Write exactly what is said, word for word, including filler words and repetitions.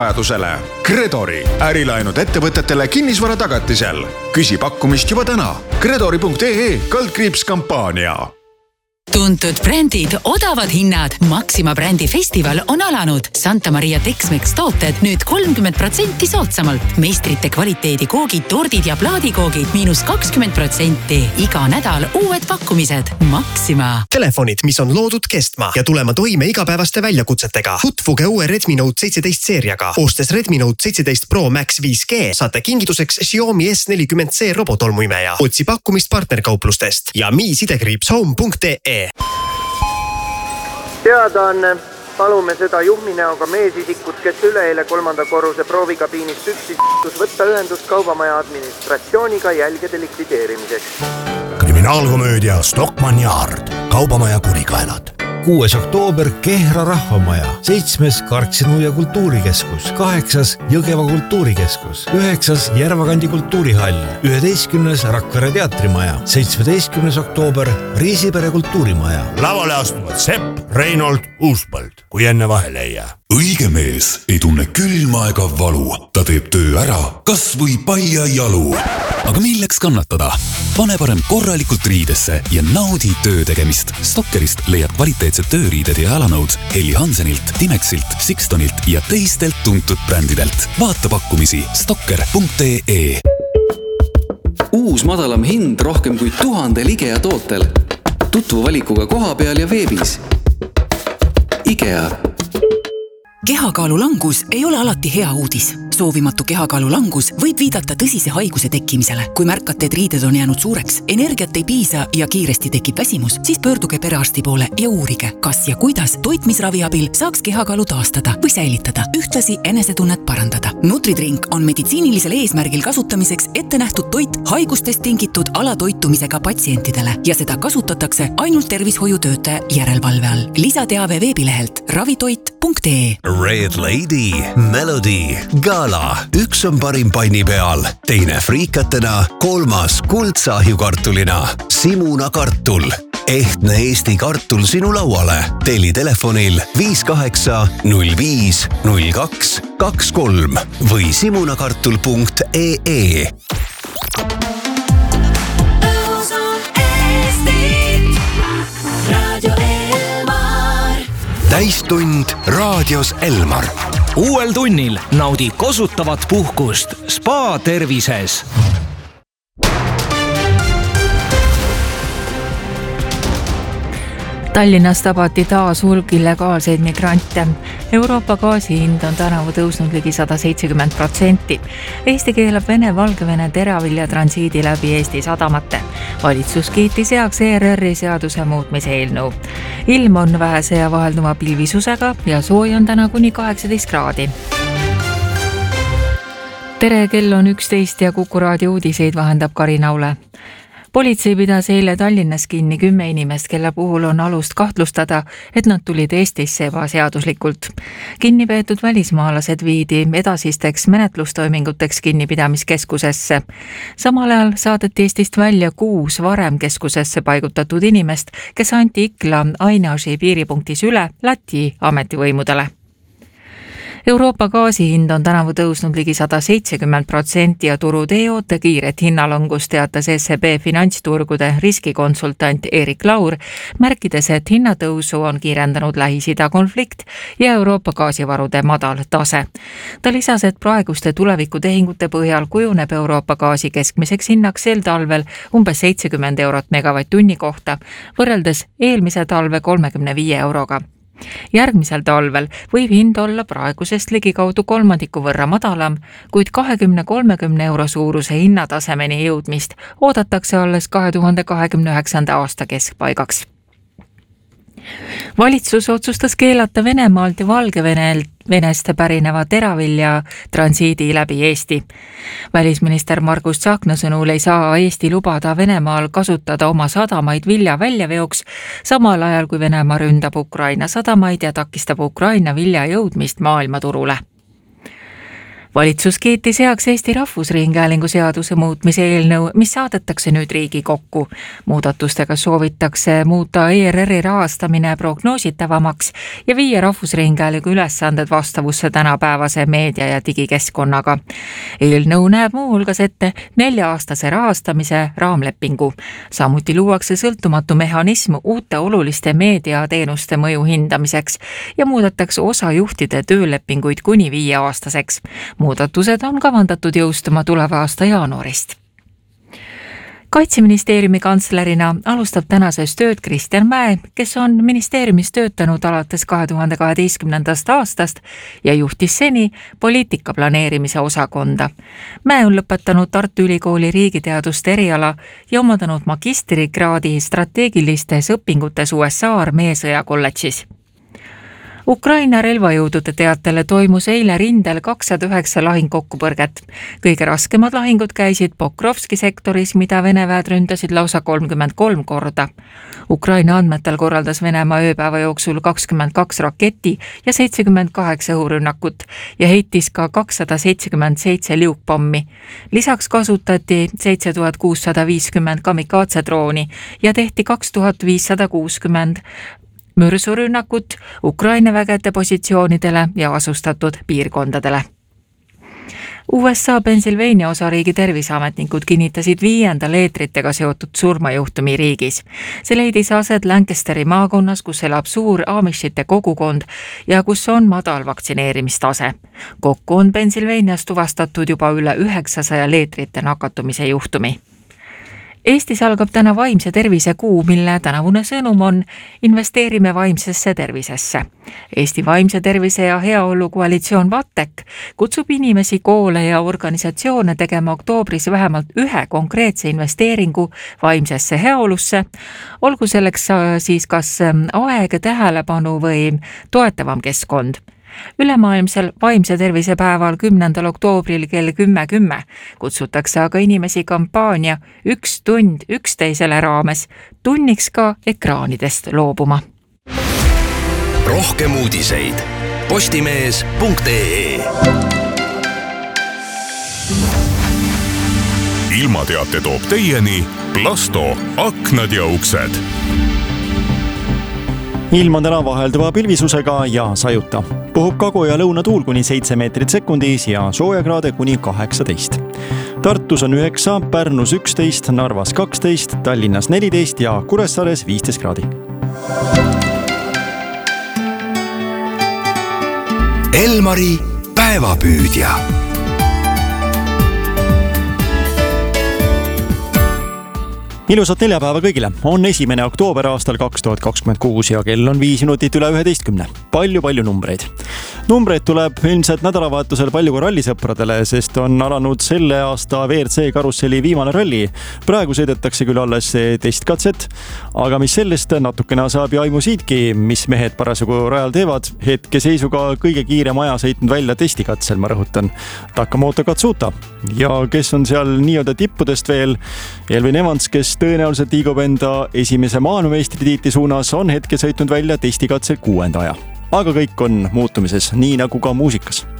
vajadusele. Gredori, ärilaenud ettevõtetele kinnisvara tagatisel. Küsi pakkumist juba täna. Gredori punkt ee kaldkriips kampaania. Tuntud brändid, odavad hinnad. Maxima brändi festival on alanud. Santa Maria Tex-Mex tooted nüüd kolmkümmend protsenti soodsamalt. Meistrite kvaliteedi koogid, tordid ja plaadikoogid miinus kakskümmend protsenti. Iga nädal uued pakkumised. Maxima. Telefonid, mis on loodud kestma ja tulema toime igapäevaste väljakutsetega. Tutvuge uue Redmi Note seitseteist seeriaga. Ostes Redmi Note seitseteist Pro Max viis G saate kingituseks Xiaomi S nelikümmend C robotolmuimeja. Otsi pakkumist partnerkauplustest ja mi sidekriips home punkt ee. Teadaanne. Palume seda juhminäoga meesisikut, kes üleeile kolmanda korruse proovikabiinist üksis võtta ühendust kaubamaja administratsiooniga jälgede likvideerimiseks. Kriminaalkomöödia Stockmann Yard. Kaubamaja kurikaelad. kuues oktoober Kehra rahvamaja, seitsmes Karksinu ja kultuurikeskus, kaheksas Jõgeva kultuurikeskus, üheksas Järvakandi kultuurihall, üheteistkümnes Rakvere teatrimaja, seitsmeteistkümnes oktoober Riisipere kultuurimaja. Lavale astuvad Sepp, Reinhold, Uuspõld, kui enne vahele ei jää. Õige mees ei tunne külma ega valu. Ta teeb töö ära, kas või paia jalu. Aga milleks kannatada? Pane parem korralikult riidesse ja naudi töö tegemist. Stokkerist leiad kvaliteetsed tööriided ja jalanõud Helly Hansenilt, Timexilt, Sixtonilt ja teistelt tuntud brändidelt. Vaata pakkumisi stokker punkt ee. Uus madalam hind rohkem kui tuhandel IKEA tootel. Tutvu valikuga koha peal ja veebis. IKEA. Kehakaalu langus ei ole alati hea uudis. Soovimatu kehakaalu langus võib viidata tõsise haiguse tekkimisele. Kui märkate, et riided on jäänud suureks, energiat ei piisa ja kiiresti tekib väsimus, siis pöörduge perearsti poole ja uurige, kas ja kuidas toitmisravi abil saaks kehakaalu taastada või säilitada, ühtlasi enesetunnet parandada. Nutridrink on meditsiinilisel eesmärgil kasutamiseks ette nähtud toit haigustest tingitud alatoitumisega patsientidele ja seda kasutatakse ainult tervishoiutöötaja järelevalve all. Lisateave veebilehelt ravitoit punkt ee. Red Lady, Melody, Gala. Üks on parim panni peal, teine friikatena, kolmas kuldsahjukartulina. Simuna kartul. Ehtne Eesti kartul sinu lauale. Teli telefonil viis kaheksa null viis null kaks kaks kolm või simunakartul punkt ee. Täistund raadios Elmar. Uuel tunnil naudi kosutavat puhkust Spa tervises. Tallinnas tabati taas hulk illegaalseid migrante. Euroopa gaasi hind on tänavu tõusnud ligi sada seitsekümmend protsenti. Eesti keelab Vene-Valgevene teravilja transiidi läbi Eesti sadamate. Valitsus kiitis heaks E R R-i seaduse muutmise eelnõu. Ilm on vähese ja vahelduva pilvisusega ja sooja on täna kuni kaheksateist kraadi. Tere, kell on üksteist ja Kuku raadio uudiseid vahendab Karin Aule. Politsei pidas eile Tallinnas kinni kümme inimest, kelle puhul on alust kahtlustada, et nad tulid Eestisse ebaseaduslikult. Kinni peetud välismaalased viidi edasisteks menetlustoiminguteks kinnipidamiskeskusesse. Samal ajal saadeti Eestist välja kuus varem keskusesse paigutatud inimest, kes anti Ikla Ainaži piiripunktis üle Läti ametivõimudele. Euroopa gaasi hind on tänavu tõusnud ligi sada seitsekümmend protsenti ja turud ei oota kiiret hinnalangust, teatas S E B finantsturgude riskikonsultant Erik Laur, märkides, et hinnatõusu on kiirendanud Lähis-Ida konflikt ja Euroopa gaasivarude madal tase. Ta lisas, et praeguste tulevikutehingute põhjal kujuneb Euroopa gaasi keskmiseks hinnaks sel talvel umbes seitsekümmend eurot megavatt-tunni kohta, võrreldes eelmise talve kolmekümne viie euroga. Järgmisel talvel võib hind olla praegusest ligikaudu kolmandiku võrra madalam, kuid kakskümmend kolmkümmend euro suuruse hinnatasemeni jõudmist oodatakse alles kahe tuhande kahekümne üheksanda aasta keskpaigaks. Valitsus otsustas keelata Venemaalt ja Valgevenelt Venest pärineva teravilja transiidi läbi Eesti. Välisminister Margus Tsahkna sõnul ei saa Eesti lubada Venemaal kasutada oma sadamaid vilja väljaveoks, samal ajal kui Venemaa ründab Ukraina sadamaid ja takistab Ukraina vilja jõudmist maailmaturule. Valitsus kiitis heaks Eesti Rahvusringhäälingu seaduse muutmise eelnõu, mis saadetakse nüüd Riigikokku. Muudatustega soovitakse muuta E R R-i rahastamine prognoositavamaks ja viia Rahvusringhäälingu ülesanded vastavusse tänapäevase meedia ja digikeskkonnaga. Eelnõu näeb muu hulgas ette nelja-aastase rahastamise raamlepingu. Samuti luuakse sõltumatu mehhanism uute oluliste meediateenuste mõju hindamiseks ja muudetakse osa juhtide töölepinguid kuni viieaastaseks. Muudatused on kavandatud jõustuma tuleva aasta jaanuarist. Kaitseministeeriumi kantslerina alustab tänases tööd Kristjan Mäe, kes on ministeeriumis töötanud alates kahe tuhande kaheteistkümnendast aastast ja juhtis seni poliitika planeerimise osakonda. Mäe on lõpetanud Tartu Ülikooli riigiteaduste eriala ja omandanud magistrikraadi strateegilistes õpingutes U S A armeesõja kolledžis. Ukraina relvajõudude teatele toimus eile rindel kakssada üheksa lahingkokkupõrget. Kõige raskemad lahingud käisid Pokrovski sektoris, mida Vene väed ründasid lausa kolmkümmend kolm korda. Ukraina andmetel korraldas Venemaa ööpäeva jooksul kakskümmend kaks raketi ja seitsekümmend kaheksa õhurünnakut ja heitis ka kakssada seitsekümmend seitse liukpommi. Lisaks kasutati seitse tuhat kuussada viiskümmend kamikaatsedrooni ja tehti kaks tuhat viissada kuuskümmend mürsurünnakut Ukraina vägede positsioonidele ja asustatud piirkondadele. U S A Pennsylvania osariigi terviseametnikud kinnitasid viienda leetritega seotud surmajuhtumi riigis. See leidis aset Lancasteri maakonnas, kus elab suur Amishite kogukond ja kus on madal vaktsineerimistase. Kokku on Pennsylvanias tuvastatud juba üle üheksasaja leetrite nakatumise juhtumi. Eestis algab täna vaimse tervise kuu, mille tänavune sõnum on investeerime vaimsesse tervisesse. Eesti vaimse tervise ja heaolu koalitsioon VATEK kutsub inimesi, koole ja organisatsioone tegema oktoobris vähemalt ühe konkreetse investeeringu vaimsesse heaolusse, olgu selleks siis kas aeg, tähelepanu või toetavam keskkond. Ülemaailmsel vaimse tervise päeval kümnendal oktoobril kell kümme kümme kutsutakse aga inimesi kampaania Üks tund üksteisele raames tunniks ka ekraanidest loobuma. Rohkem uudiseid postimees punkt ee. Ilmateate toob teieni Plasto aknad ja uksed. Ilm on täna vahelduva pilvisusega ja sajuta. Puhub kagu- ja lõunatuul kuni seitse meetrit sekundis ja soojakraade kuni kaheksateist. Tartus on üheksa, Pärnus üksteist, Narvas kaksteist, Tallinnas neliteist ja Kuressaares viisteist kraadi. Elmari päevapüüdja. Ilusat neljapäeva kõigile. On esimene oktoober aastal kaks tuhat kakskümmend kuus ja kell on viis minutit üle üheteistkümne. Palju-palju numbreid. Numbreid tuleb ilmselt nädalavahetusel palju ka rallisõpradele, sest on alanud selle aasta V R C karusselli viimane ralli. Praegu sõidetakse küll alles testkatset, aga mis sellest natukene saab ja aimu siidki, mis mehed parasjagu rajal teevad. Hetke seisuga kõige kiirem aja sõitnud välja testikatsel, ma rõhutan. Takamoto Katsuta. Ja kes on seal nii-öelda tippudest veel? Elvin Evans, kes tõenäoliselt liigub enda esimese maailmameistri tiitli suunas, on hetke sõitnud välja testikatsel kuuenda aja. Aga kõik on muutumises, nii nagu ka muusikas.